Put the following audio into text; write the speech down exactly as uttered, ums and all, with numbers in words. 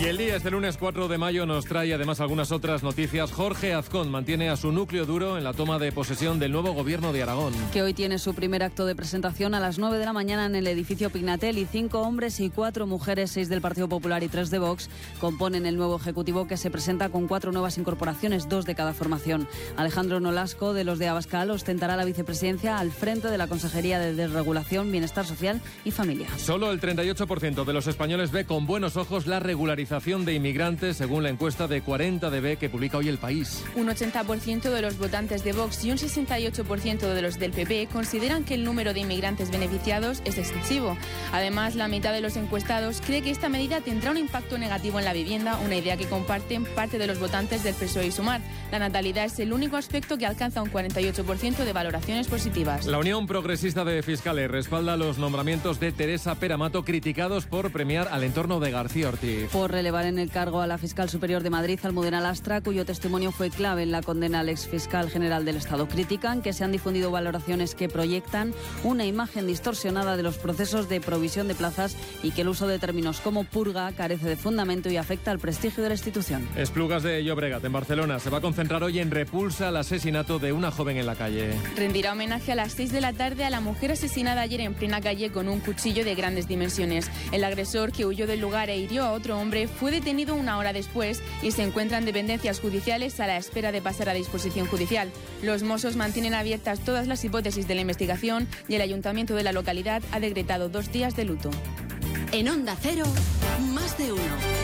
Y el día, este lunes cuatro de mayo, nos trae además algunas otras noticias. Jorge Azcón mantiene a su núcleo duro en la toma de posesión del nuevo gobierno de Aragón. Que hoy tiene su primer acto de presentación a las nueve de la mañana en el edificio Pignatel, y cinco hombres y cuatro mujeres, seis del Partido Popular y tres de Vox, componen el nuevo ejecutivo, que se presenta con cuatro nuevas incorporaciones, dos de cada formación. Alejandro Nolasco, de los de Abascal, ostentará la vicepresidencia al frente de la Consejería de Desregulación, Bienestar Social y Familia. Solo el treinta y ocho por ciento de los españoles ve con buenos ojos la regularización de inmigrantes, según la encuesta de cuarenta D B que publica hoy El País. Un ochenta por ciento de los votantes de Vox y un sesenta y ocho por ciento de los del P P consideran que el número de inmigrantes beneficiados es excesivo. Además, la mitad de los encuestados cree que esta medida tendrá un impacto negativo en la vivienda, una idea que comparten parte de los votantes del P S O E y Sumar. La natalidad es el único aspecto que alcanza un cuarenta y ocho por ciento de valoraciones positivas. La Unión Progresista de Fiscales respalda los nombramientos de Teresa Peramato, criticados por premiar al entorno de García Ortiz. Por relevar en el cargo a la fiscal superior de Madrid, Almudena Lastra, cuyo testimonio fue clave en la condena al exfiscal general del Estado. Critican que se han difundido valoraciones que proyectan una imagen distorsionada de los procesos de provisión de plazas y que el uso de términos como purga carece de fundamento y afecta al prestigio de la institución. Esplugas de Llobregat, en Barcelona, se va a concentrar hoy en repulsa al asesinato de una joven en la calle. Rendirá homenaje a las seis de la tarde a la mujer asesinada ayer en plena calle con un cuchillo de grandes dimensiones. El agresor, que huyó del lugar e hirió a otro hombre, fue detenido una hora después y se encuentra en dependencias judiciales a la espera de pasar a disposición judicial. Los Mossos mantienen abiertas todas las hipótesis de la investigación y el ayuntamiento de la localidad ha decretado dos días de luto. En Onda Cero, más de uno.